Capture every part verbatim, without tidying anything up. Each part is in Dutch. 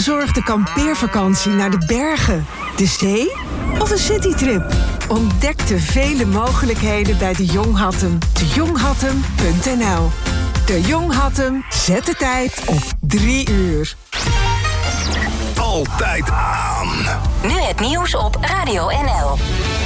Bezorg de kampeervakantie naar de bergen, de zee of een citytrip. Ontdek de vele mogelijkheden bij de Jong Hattem. de jong hattem punt n l. De Jong Hattem zet de tijd op drie uur. Altijd aan. Nu het nieuws op Radio N L.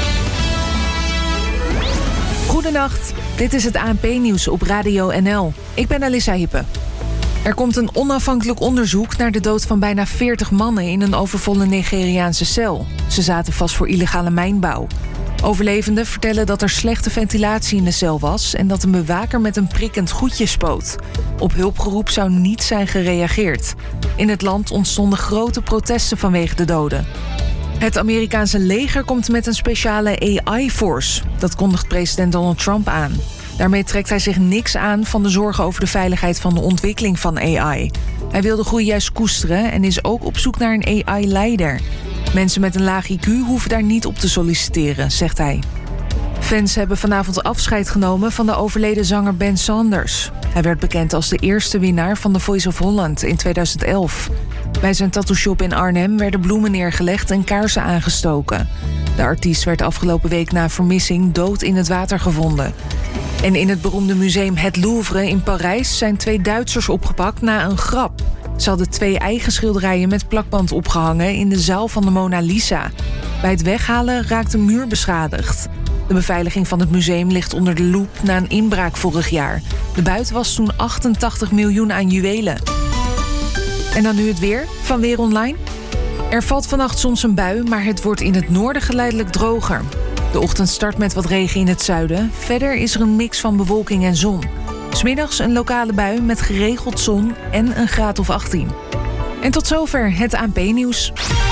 Goedenacht, dit is het A N P-nieuws op Radio N L. Ik ben Alissa Hippe. Er komt een onafhankelijk onderzoek naar de dood van bijna veertig mannen in een overvolle Nigeriaanse cel. Ze zaten vast voor illegale mijnbouw. Overlevenden vertellen dat er slechte ventilatie in de cel was en dat een bewaker met een prikkend goedje spoot. Op hulpgeroep zou niet zijn gereageerd. In het land ontstonden grote protesten vanwege de doden. Het Amerikaanse leger komt met een speciale A I-force. Dat kondigt president Donald Trump aan. Daarmee trekt hij zich niks aan van de zorgen over de veiligheid van de ontwikkeling van A I. Hij wil de groei juist koesteren en is ook op zoek naar een A I-leider. Mensen met een laag I Q hoeven daar niet op te solliciteren, zegt hij. Fans hebben vanavond afscheid genomen van de overleden zanger Ben Saunders. Hij werd bekend als de eerste winnaar van The Voice of Holland in tweeduizend elf. Bij zijn tattoo-shop in Arnhem werden bloemen neergelegd en kaarsen aangestoken. De artiest werd afgelopen week na vermissing dood in het water gevonden. En in het beroemde museum Het Louvre in Parijs zijn twee Duitsers opgepakt na een grap. Ze hadden twee eigen schilderijen met plakband opgehangen in de zaal van de Mona Lisa. Bij het weghalen raakte een muur beschadigd. De beveiliging van het museum ligt onder de loep na een inbraak vorig jaar. De buit was toen achtentachtig miljoen aan juwelen. En dan nu het weer van Weer Online. Er valt vannacht soms een bui, maar het wordt in het noorden geleidelijk droger. De ochtend start met wat regen in het zuiden. Verder is er een mix van bewolking en zon. 'S Middags een lokale bui met geregeld zon en een graad of achttien. En tot zover het A N P-nieuws.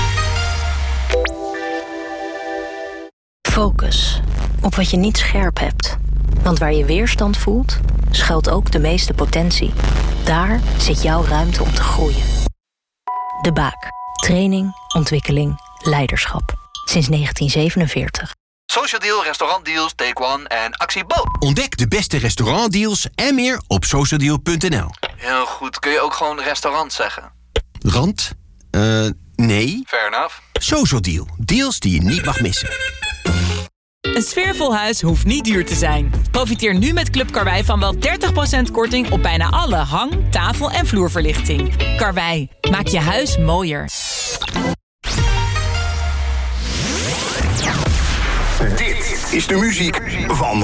Focus op wat je niet scherp hebt. Want waar je weerstand voelt, schuilt ook de meeste potentie. Daar zit jouw ruimte om te groeien. De Baak. Training, ontwikkeling, leiderschap. Sinds negentien zevenenveertig. Social Deal, restaurantdeals, Take One en Actie Bo. Ontdek de beste restaurantdeals en meer op socialdeal punt n l. Heel goed. Kun je ook gewoon restaurant zeggen? Rand? Eh, uh, nee. Fair enough. Social Deal. Deals die je niet mag missen. Een sfeervol huis hoeft niet duur te zijn. Profiteer nu met Club Karwei van wel dertig procent korting op bijna alle hang-, tafel- en vloerverlichting. Karwei, maak je huis mooier. Dit is de muziek van